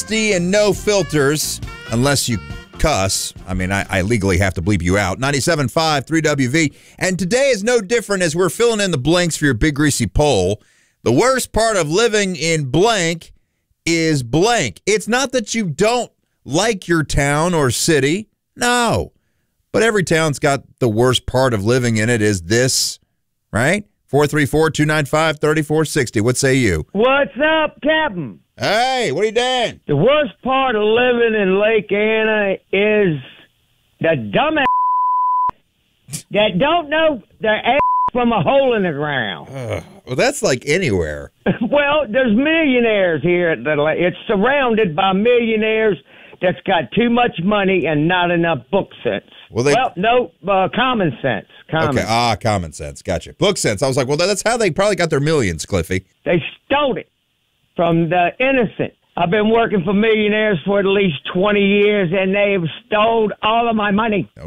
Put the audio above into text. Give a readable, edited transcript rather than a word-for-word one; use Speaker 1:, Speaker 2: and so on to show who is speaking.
Speaker 1: honesty and no filters, unless you cuss. I mean, I legally have to bleep you out. 97.5, 3WV. And today is no different as we're filling in the blanks for your big greasy poll. The worst part of living in blank is blank. It's not that you don't like your town or city. No. But every town's got the worst part of living in it is this, right? 434-295-3460. What say you?
Speaker 2: What's up, Captain?
Speaker 1: Hey, what are you doing?
Speaker 2: The worst part of living in Lake Anna is the dumbass that don't know their ass from a hole in the ground.
Speaker 1: Well, that's like anywhere.
Speaker 2: Well, there's millionaires here at the lake. It's surrounded by millionaires that's got too much money and not enough book sense. No, common sense.
Speaker 1: Okay, common sense. Gotcha. Book sense. I was like, well, that's how they probably got their millions, Cliffy.
Speaker 2: They stole it from the innocent. I've been working for millionaires for at least 20 years, and they've stole all of my money.